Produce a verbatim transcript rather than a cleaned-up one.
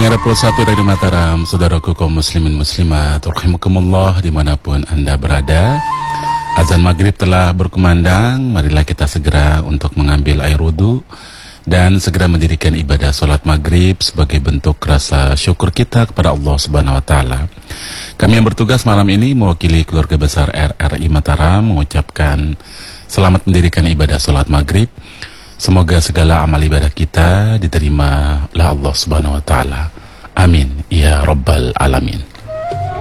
Pendengar Pulsa satu Radio Mataram, saudaraku kaum muslimin muslimat, rahimakumullah dimanapun Anda berada. Azan maghrib telah berkumandang, marilah kita segera untuk mengambil air wudhu dan segera mendirikan ibadah solat maghrib sebagai bentuk rasa syukur kita kepada Allah Subhanahu Wa Taala. Kami yang bertugas malam ini mewakili keluarga besar R R I Mataram mengucapkan selamat mendirikan ibadah solat maghrib. Semoga segala amal ibadah kita diterima oleh Allah Subhanahu Wa Taala. Amin ya Rabbal Alamin.